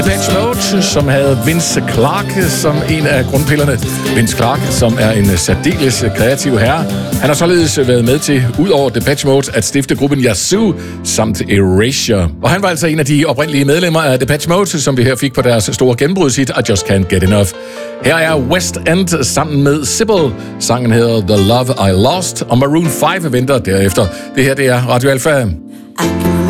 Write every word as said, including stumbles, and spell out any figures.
Depeche Mode, som havde Vince Clarke som en af grundpillerne. Vince Clarke, som er en særdeles kreativ herre. Han har således været med til, ud over Depeche Mode, at stifte gruppen Yazoo samt Erasure. Og han var altså en af de oprindelige medlemmer af Depeche Mode, som vi her fik på deres store gennembrudshit, I Just Can't Get Enough. Her er West End sammen med Sybil. Sangen hedder The Love I Lost, og Maroon five venter derefter. Det her, det er Radio Alpha.